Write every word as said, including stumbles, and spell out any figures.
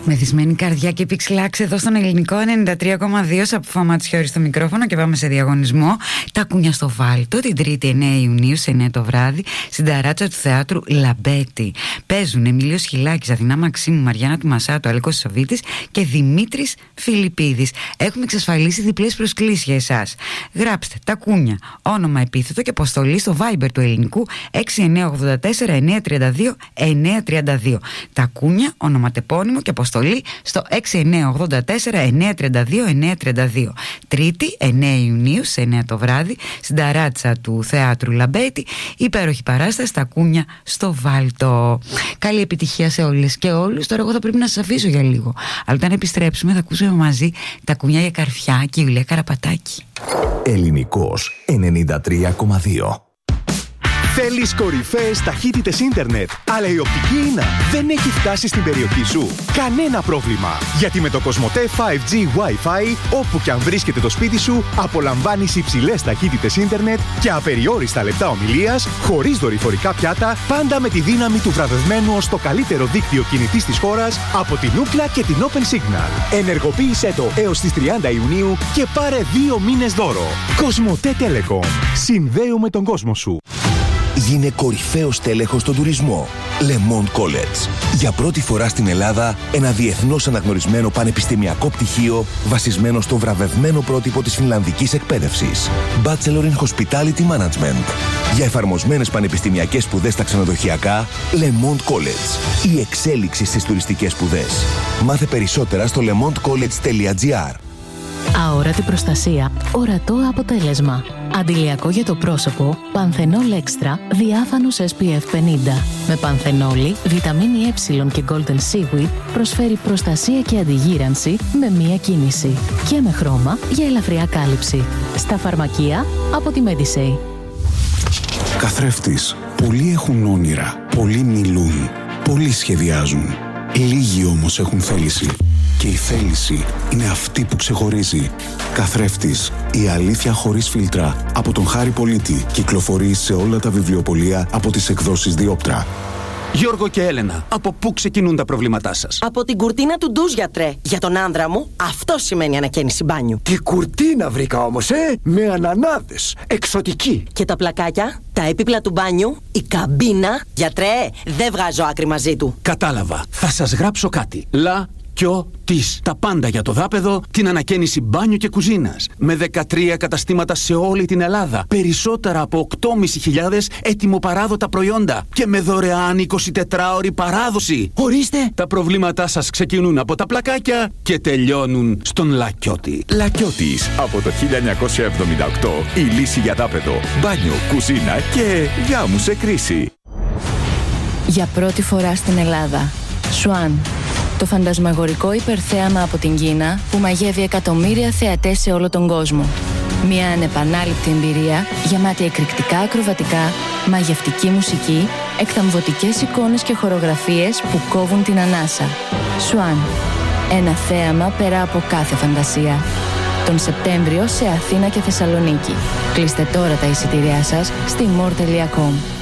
Μεθυσμένη καρδιά και πιξλάξ εδώ στον Ελληνικό ενενήντα τρία κόμμα δύο. Σαπφό Ματσιώρη στο μικρόφωνο και πάμε σε διαγωνισμό. Τα Κούνια στο Βάλτο την Τρίτη εννέα Ιουνίου σε εννέα το βράδυ στην ταράτσα του θεάτρου Λαμπέτη. Παίζουν Εμίλιος Χιλάκης, Αθηνά Μαξίμου, Μαριάννα του Μασάτου, Αλέκος Σαββίτης και Δημήτρης Φιλιππίδης. Έχουμε εξασφαλίσει διπλές προσκλήσεις για εσάς. Γράψτε Τα Κούνια, όνομα, επίθετο και αποστολή στο Viber του Ελληνικού έξι εννέα ογδόντα τέσσερα εννέα τριάντα δύο εννέα τριάντα δύο. Τα Κούνια, ονοματεπώνυμο και αποστολή στο έξι εννέα ογδόντα τέσσερα εννέα τριάντα δύο εννέα τριάντα δύο. Τρίτη εννέα Ιουνίου σε εννέα το βράδυ στην ταράτσα του θεάτρου Λαμπέτη, υπέροχη παράσταση Τα Κούνια στο Βάλτο. Καλή επιτυχία σε όλες και όλους. Τώρα εγώ θα πρέπει να σας αφήσω για λίγο, αλλά όταν επιστρέψουμε θα ακούσουμε μαζί Τα Κούνια για Καρφιά και η Ιουλία Καραπατάκη. Ελληνικός ενενήντα τρία κόμμα δύο. Θέλεις κορυφαίες ταχύτητες ίντερνετ, αλλά η οπτική ίνα δεν έχει φτάσει στην περιοχή σου? Κανένα πρόβλημα, γιατί με το Κοσμοτέ φάιβ τζι Wi-Fi, όπου και αν βρίσκεται το σπίτι σου, απολαμβάνεις υψηλές ταχύτητες ίντερνετ και απεριόριστα λεπτά ομιλίας, χωρίς δορυφορικά πιάτα, πάντα με τη δύναμη του βραβευμένου ως το καλύτερο δίκτυο κινητής της χώρας από την Ookla και την Open Signal. Ενεργοποίησέ το έως τις τριάντα Ιουνίου και πάρε δύο μήνες δώρο. Κοσμοτέ Telecom. Συνδέουμε τον κόσμο σου. Γίνε κορυφαίος τέλεχος στον τουρισμό. Le Monde College. Για πρώτη φορά στην Ελλάδα, ένα διεθνώς αναγνωρισμένο πανεπιστημιακό πτυχίο βασισμένο στο βραβευμένο πρότυπο της φινλανδικής εκπαίδευσης. Bachelor in Hospitality Management. Για εφαρμοσμένες πανεπιστημιακές σπουδές στα ξενοδοχειακά, Le Monde College. Η εξέλιξη στις τουριστικές σπουδές. Μάθε περισσότερα στο lemondecollege τελεία gr. Αόρατη προστασία, ορατό αποτέλεσμα. Αντιλιακό για το πρόσωπο, Πανθενόλ Έξτρα, διάφανος ες πι εφ πενήντα. Με πανθενόλη, βιταμίνη Ε και Golden Seaweed προσφέρει προστασία και αντιγύρανση με μία κίνηση. Και με χρώμα για ελαφριά κάλυψη. Στα φαρμακεία από τη Medisay. Καθρέφτης. Πολλοί έχουν όνειρα, πολλοί μιλούν, πολλοί σχεδιάζουν. Λίγοι όμως έχουν θέληση. Και η θέληση είναι αυτή που ξεχωρίζει. Καθρέφτης, η αλήθεια χωρίς φίλτρα, από τον Χάρη Πολίτη. Κυκλοφορεί σε όλα τα βιβλιοπωλεία από τις εκδόσεις Διόπτρα. Γιώργο και Έλενα, από πού ξεκινούν τα προβλήματά σας? Από την κουρτίνα του ντουζ, γιατρέ. Για τον άνδρα μου, αυτό σημαίνει ανακαίνιση μπάνιου. Τι κουρτίνα βρήκα όμως, ε! Με ανανάδες. Εξωτική. Και τα πλακάκια, τα έπιπλα του μπάνιου, η καμπίνα. Γιατρέ, δεν βγάζω άκρη μαζί του. Κατάλαβα. Θα σας γράψω κάτι. Λα. Κιο της. Τα πάντα για το δάπεδο, την ανακαίνιση μπάνιου και κουζίνας. Με δεκατρία καταστήματα σε όλη την Ελλάδα. Περισσότερα από οκτώ χιλιάδες πεντακόσια έτοιμο-παράδοτα προϊόντα. Και με δωρεάν εικοσιτετράωρη παράδοση. Ορίστε! Τα προβλήματά σας ξεκινούν από τα πλακάκια και τελειώνουν στον Λακιώτη. Λακιώτης. Από το χίλια εννιακόσια εβδομήντα οκτώ η λύση για δάπεδο, μπάνιο, κουζίνα και γάμου σε κρίση. Για πρώτη φορά στην Ελλάδα, Swan. Το φαντασμαγορικό υπερθέαμα από την Κίνα που μαγεύει εκατομμύρια θεατές σε όλο τον κόσμο. Μια ανεπανάληπτη εμπειρία γεμάτη εκρηκτικά ακροβατικά, μαγευτική μουσική, εκθαμβωτικές εικόνες και χορογραφίες που κόβουν την ανάσα. Swan. Ένα θέαμα πέρα από κάθε φαντασία. Τον Σεπτέμβριο σε Αθήνα και Θεσσαλονίκη. Κλείστε τώρα τα εισιτήριά σας στη more τελεία com.